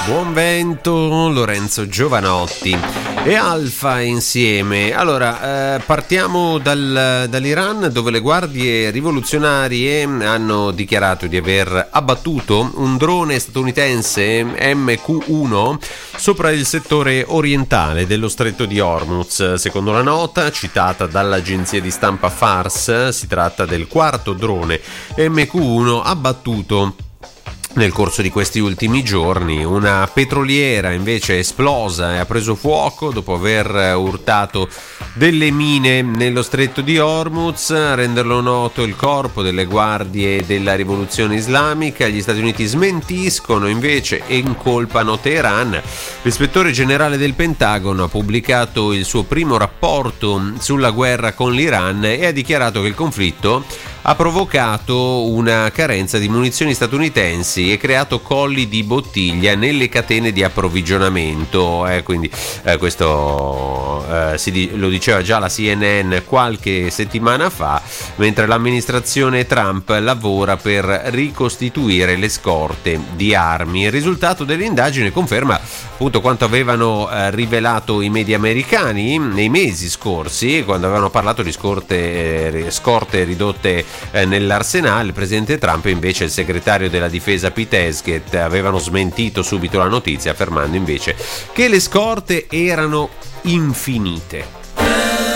Buon vento, Lorenzo Giovanotti e Alfa insieme. Allora, partiamo dall'Iran, dove le guardie rivoluzionarie hanno dichiarato di aver abbattuto un drone statunitense MQ-1 sopra il settore orientale dello stretto di Hormuz. Secondo la nota, citata dall'agenzia di stampa Fars, si tratta del quarto drone MQ-1 abbattuto nel corso di questi ultimi giorni. Una petroliera invece è esplosa e ha preso fuoco dopo aver urtato delle mine nello stretto di Hormuz. A renderlo noto il corpo delle guardie della rivoluzione islamica. Gli Stati Uniti smentiscono invece e incolpano Teheran. L'ispettore generale del Pentagono ha pubblicato il suo primo rapporto sulla guerra con l'Iran e ha dichiarato che il conflitto ha provocato una carenza di munizioni statunitensi e creato colli di bottiglia nelle catene di approvvigionamento. Quindi questo lo diceva già la CNN qualche settimana fa, mentre l'amministrazione Trump lavora per ricostituire le scorte di armi. Il risultato dell'indagine conferma appunto quanto avevano rivelato i media americani nei mesi scorsi, quando avevano parlato di scorte ridotte nell'arsenale. Il presidente Trump invece e il segretario della difesa Pete Hegseth avevano smentito subito la notizia, affermando invece che le scorte erano infinite.